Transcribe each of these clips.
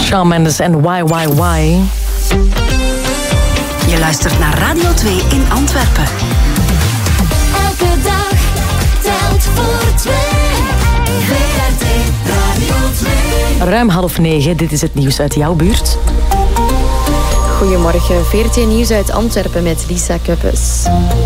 Shawn Mendes en Why. Je luistert naar Radio 2 in Antwerpen. Elke dag telt voor 2. VRT Radio 2. Ruim 8:30, dit is het nieuws uit jouw buurt. Goedemorgen, VRT Nieuws uit Antwerpen met Lisa Kuppes.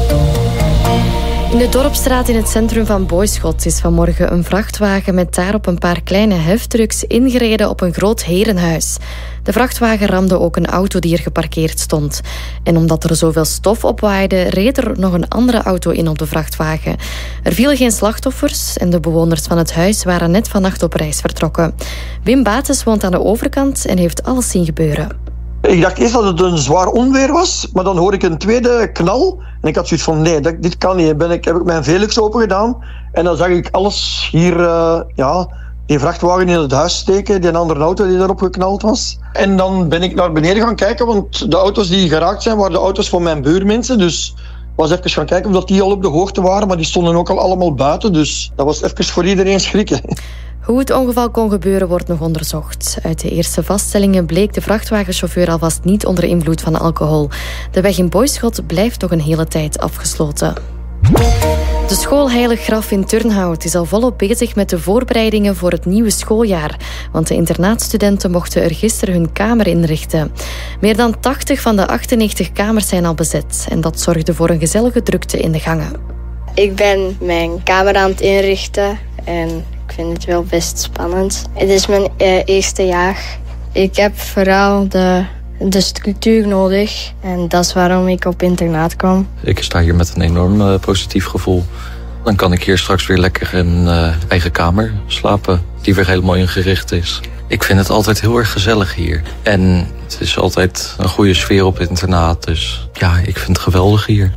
In de Dorpstraat in het centrum van Boyschot is vanmorgen een vrachtwagen met daarop een paar kleine heftrucks ingereden op een groot herenhuis. De vrachtwagen ramde ook een auto die er geparkeerd stond. En omdat er zoveel stof opwaaide, reed er nog een andere auto in op de vrachtwagen. Er vielen geen slachtoffers en de bewoners van het huis waren net vannacht op reis vertrokken. Wim Bates woont aan de overkant en heeft alles zien gebeuren. Ik dacht eerst dat het een zwaar onweer was, maar dan hoorde ik een tweede knal. En ik had zoiets van, nee, dit kan niet. Heb ik mijn Velux open gedaan en dan zag ik alles hier, die vrachtwagen in het huis steken, die andere auto die daarop geknald was. En dan ben ik naar beneden gaan kijken, want de auto's die geraakt zijn, waren de auto's van mijn buurmensen. Dus ik was even gaan kijken of die al op de hoogte waren, maar die stonden ook al allemaal buiten. Dus dat was even voor iedereen schrikken. Hoe het ongeval kon gebeuren wordt nog onderzocht. Uit de eerste vaststellingen bleek de vrachtwagenchauffeur alvast niet onder invloed van alcohol. De weg in Boyschot blijft nog een hele tijd afgesloten. De school Heilig Graf in Turnhout is al volop bezig met de voorbereidingen voor het nieuwe schooljaar. Want de internaatstudenten mochten er gisteren hun kamer inrichten. Meer dan 80 van de 98 kamers zijn al bezet. En dat zorgde voor een gezellige drukte in de gangen. Ik ben mijn kamer aan het inrichten en ik vind het wel best spannend. Het is mijn eerste jaar. Ik heb vooral de structuur nodig en dat is waarom ik op internaat kwam. Ik sta hier met een enorm positief gevoel. Dan kan ik hier straks weer lekker in eigen kamer slapen, die weer helemaal ingericht is. Ik vind het altijd heel erg gezellig hier. En het is altijd een goede sfeer op het internaat, dus ja, ik vind het geweldig hier.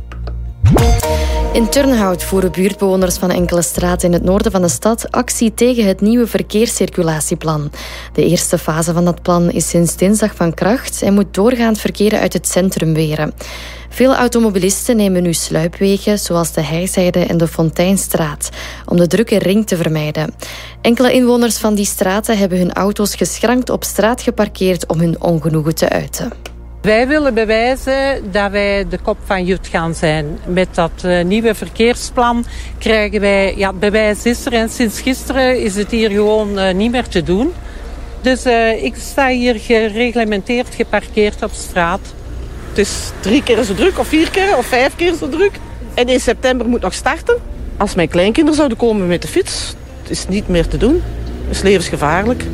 In Turnhout voeren buurtbewoners van enkele straten in het noorden van de stad actie tegen het nieuwe verkeerscirculatieplan. De eerste fase van dat plan is sinds dinsdag van kracht en moet doorgaand verkeer uit het centrum weren. Veel automobilisten nemen nu sluipwegen, zoals de Heizijde en de Fonteinstraat, om de drukke ring te vermijden. Enkele inwoners van die straten hebben hun auto's geschrankt op straat geparkeerd om hun ongenoegen te uiten. Wij willen bewijzen dat wij de kop van Jut gaan zijn. Met dat nieuwe verkeersplan krijgen wij... Ja, het bewijs is er en sinds gisteren is het hier gewoon niet meer te doen. Dus ik sta hier gereglementeerd geparkeerd op straat. Het is 3 keer zo druk of 4 keer of 5 keer zo druk. En in september moet nog starten. Als mijn kleinkinderen zouden komen met de fiets, het is niet meer te doen. Het is levensgevaarlijk.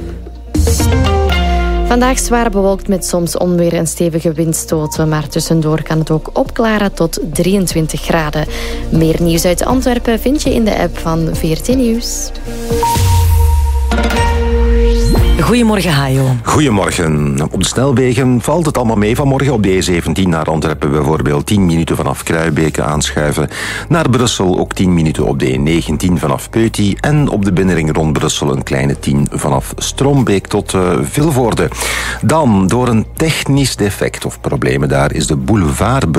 Vandaag zwaar bewolkt met soms onweer en stevige windstoten, maar tussendoor kan het ook opklaren tot 23 graden. Meer nieuws uit Antwerpen vind je in de app van VRT Nieuws. Goedemorgen, Hajo. Goedemorgen. Op de snelwegen valt het allemaal mee vanmorgen. Op de E17 naar Antwerpen bijvoorbeeld 10 minuten vanaf Kruibeke aanschuiven. Naar Brussel ook 10 minuten op de E19 vanaf Peuty. En op de binnenring rond Brussel een kleine 10 vanaf Strombeek tot Vilvoorde. Dan, door een technisch defect of problemen daar, is de boulevard